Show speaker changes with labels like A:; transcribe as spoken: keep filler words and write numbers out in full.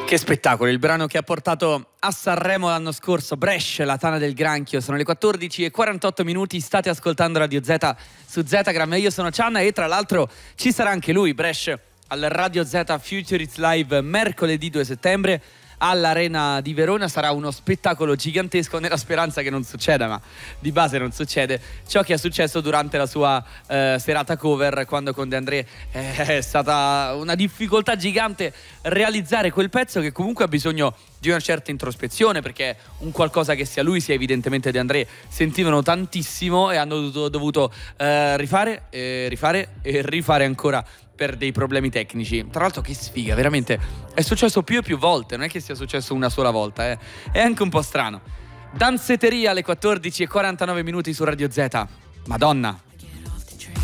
A: Che spettacolo, il brano che ha portato a Sanremo l'anno scorso Brescia, la Tana del Granchio. Sono le quattordici e quarantotto minuti, state ascoltando Radio Z su Zetagram e io sono Cianna e tra l'altro ci sarà anche lui, Brescia, al Radio Z Future It's Live mercoledì due settembre all'Arena di Verona. Sarà uno spettacolo gigantesco, nella speranza che non succeda, ma di base non succede ciò che è successo durante la sua eh, serata cover, quando con De André eh, è stata una difficoltà gigante realizzare quel pezzo, che comunque ha bisogno di una certa introspezione, perché un qualcosa che sia lui sia evidentemente De André sentivano tantissimo e hanno dovuto, dovuto eh, rifare, eh, rifare e rifare ancora per dei problemi tecnici. Tra l'altro che sfiga, veramente è successo più e più volte, non è che sia successo una sola volta, eh. È anche un po' strano. Danzetteria alle quattordici e quarantanove minuti su Radio Z. Madonna.